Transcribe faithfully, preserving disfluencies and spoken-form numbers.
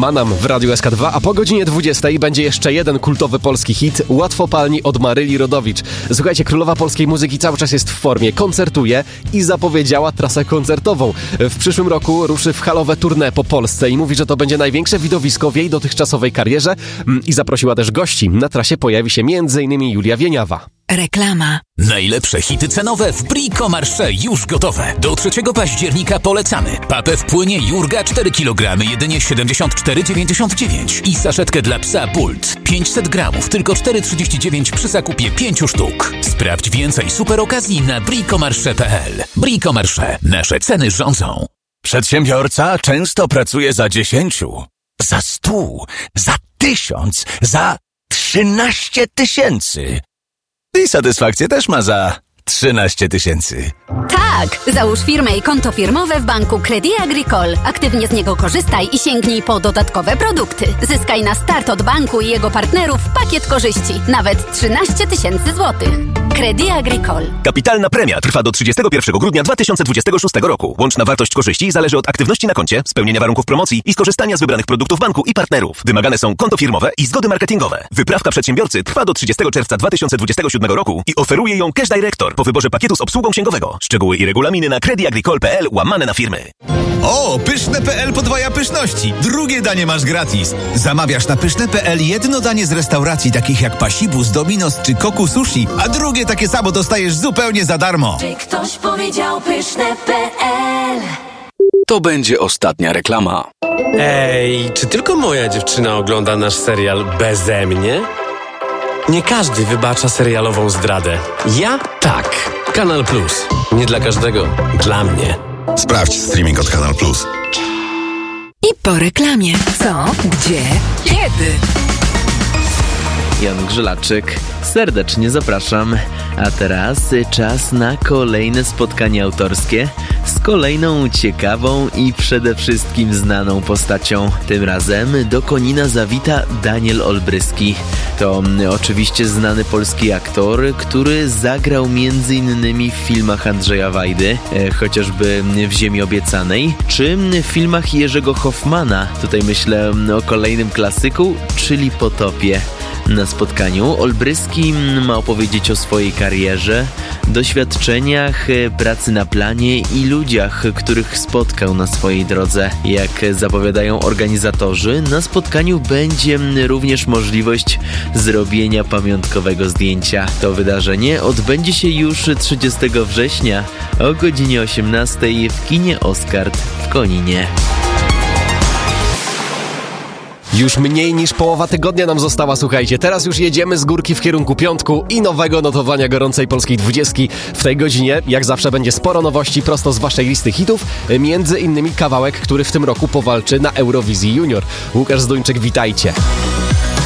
Manam w Radiu S K dwa, a po godzinie dwudziestej będzie jeszcze jeden kultowy polski hit, Łatwopalni od Maryli Rodowicz. Słuchajcie, królowa polskiej muzyki cały czas jest w formie, koncertuje i zapowiedziała trasę koncertową. W przyszłym roku ruszy w halowe tournée po Polsce i mówi, że to będzie największe widowisko w jej dotychczasowej karierze i zaprosiła też gości. Na trasie pojawi się między innymi Julia Wieniawa. Reklama. Najlepsze hity cenowe w Bricomarché już gotowe. Do trzeciego października polecamy. Papę w płynie Jurga cztery kilogramy, jedynie siedemdziesiąt cztery dziewięćdziesiąt dziewięć i saszetkę dla psa Bult pięćset gramów, tylko cztery trzydzieści dziewięć przy zakupie pięciu sztuk. Sprawdź więcej super okazji na bricomarché kropka p l. Bricomarché. Nasze ceny rządzą. Przedsiębiorca często pracuje za dziesięciu, za stu, za tysiąc, za trzynaście tysięcy. I satysfakcję też ma za trzynaście tysięcy. Tak! Załóż firmę i konto firmowe w banku Crédit Agricole. Aktywnie z niego korzystaj i sięgnij po dodatkowe produkty. Zyskaj na start od banku i jego partnerów pakiet korzyści. Nawet trzynaście tysięcy złotych. Crédit Agricole. Kapitalna premia trwa do trzydziestego pierwszego grudnia dwa tysiące dwudziestego szóstego roku. Łączna wartość korzyści zależy od aktywności na koncie, spełnienia warunków promocji i skorzystania z wybranych produktów banku i partnerów. Wymagane są konto firmowe i zgody marketingowe. Wyprawka przedsiębiorcy trwa do trzydziestego czerwca dwa tysiące dwudziestego siódmego roku i oferuje ją Cash Director po wyborze pakietu z obsługą księgowego. Szczegóły i regulaminy na creditagricole kropka p l łamane na firmy. O, pyszne kropka p l podwaja pyszności. Drugie danie masz gratis. Zamawiasz na pyszne kropka p l jedno danie z restauracji takich jak Pasibus, Dominos czy Koku Sushi, a drugie takie samo dostajesz zupełnie za darmo. Czy ktoś powiedział pyszne kropka p l? To będzie ostatnia reklama. Ej, czy tylko moja dziewczyna ogląda nasz serial beze mnie? Nie każdy wybacza serialową zdradę. Ja tak. Kanal Plus. Nie dla każdego. Dla mnie. Sprawdź streaming od Kanal Plus. I po reklamie. Co? Gdzie? Kiedy? Jan Grzelaczyk. Serdecznie zapraszam. A teraz czas na kolejne spotkanie autorskie z kolejną ciekawą i przede wszystkim znaną postacią. Tym razem do Konina zawita Daniel Olbryski. To oczywiście znany polski aktor, który zagrał między innymi w filmach Andrzeja Wajdy, chociażby w Ziemi Obiecanej, czy w filmach Jerzego Hoffmana. Tutaj myślę o kolejnym klasyku, czyli Potopie. Na spotkaniu Olbryski ma opowiedzieć o swojej karierze, doświadczeniach, pracy na planie i ludziach, których spotkał na swojej drodze. Jak zapowiadają organizatorzy, na spotkaniu będzie również możliwość zrobienia pamiątkowego zdjęcia. To wydarzenie odbędzie się już trzydziestego września o godzinie osiemnastej w kinie Oskard w Koninie. Już mniej niż połowa tygodnia nam została, słuchajcie. Teraz już jedziemy z górki w kierunku piątku i nowego notowania gorącej polskiej dwudziestki. W tej godzinie, jak zawsze, będzie sporo nowości prosto z waszej listy hitów. Między innymi kawałek, który w tym roku powalczy na Eurowizji Junior. Łukasz Zduńczyk, witajcie.